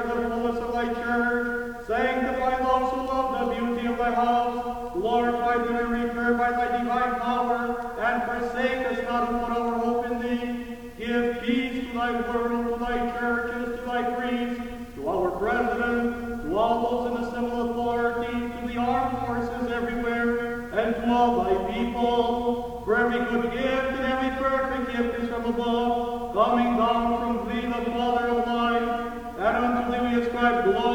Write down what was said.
the fullness of thy church. Sanctify those who love the beauty of thy house. Glorify them and recur by thy divine power, and forsake us not who put our hope in thee. Give peace to thy world, to thy churches, to thy priests, to our president, to all those in the civil authorities, to the armed forces everywhere, and to all thy people. For every good gift and every perfect gift is from above, coming down from